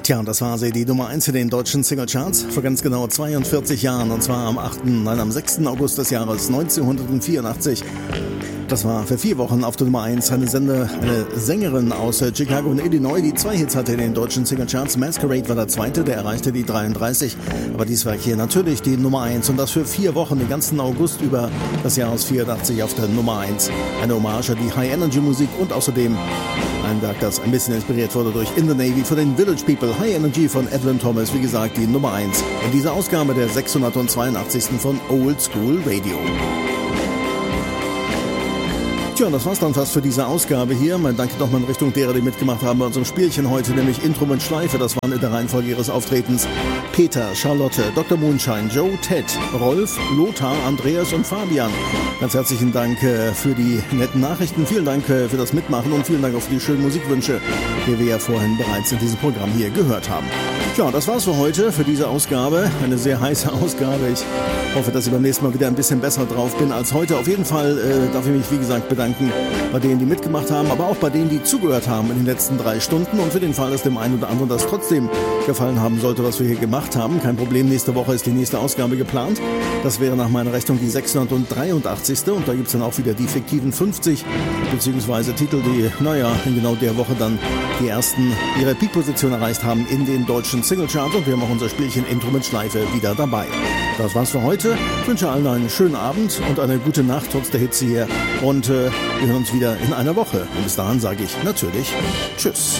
Tja, und das war sie, die Nummer 1 in den deutschen Singlecharts vor ganz genau 42 Jahren, und zwar am 6. August des Jahres 1984. Das war für 4 Wochen auf der Nummer 1 eine Sängerin aus Chicago in Illinois, die 2 Hits hatte in den deutschen Singlecharts. Masquerade war der zweite, der erreichte die 33. Aber dies war hier natürlich die Nummer 1, und das für 4 Wochen, den ganzen August über des Jahres 84 auf der Nummer 1. Eine Hommage an die High-Energy-Musik und außerdem ein Werk, das ein bisschen inspiriert wurde durch In the Navy von den Village People. High Energy von Evelyn Thomas, wie gesagt, die Nummer 1 in dieser Ausgabe der 682. von Old School Radio. Tja, das war's dann fast für diese Ausgabe hier. Mein Dank nochmal in Richtung derer, die mitgemacht haben bei unserem Spielchen heute, nämlich Intro mit Schleife. Das waren in der Reihenfolge ihres Auftretens Peter, Charlotte, Dr. Moonshine, Joe, Ted, Rolf, Lothar, Andreas und Fabian. Ganz herzlichen Dank für die netten Nachrichten. Vielen Dank für das Mitmachen und vielen Dank auch für die schönen Musikwünsche, die wir ja vorhin bereits in diesem Programm hier gehört haben. Tja, das war's für heute, für diese Ausgabe. Eine sehr heiße Ausgabe. Ich hoffe, dass ich beim nächsten Mal wieder ein bisschen besser drauf bin als heute. Auf jeden Fall darf ich mich, wie gesagt, bedanken bei denen, die mitgemacht haben, aber auch bei denen, die zugehört haben in den letzten 3 Stunden. Und für den Fall, dass dem einen oder anderen das trotzdem gefallen haben sollte, was wir hier gemacht haben, kein Problem. Nächste Woche ist die nächste Ausgabe geplant. Das wäre nach meiner Rechnung die 683. Und da gibt's dann auch wieder die fiktiven 50, beziehungsweise Titel, die, in genau der Woche dann die ersten ihre Peak-Position erreicht haben in den deutschen Singlecharts. Und wir haben auch unser Spielchen Intro mit Schleife wieder dabei. Das war's für heute. Ich wünsche allen einen schönen Abend und eine gute Nacht trotz der Hitze hier. Und wir hören uns wieder in einer Woche. Und bis dahin sage ich natürlich Tschüss.